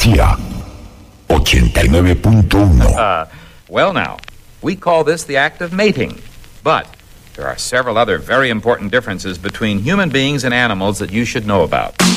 García, 89.1. Well now, we call this the act of mating, but there are several other very important differences between human beings and animals that you should know about.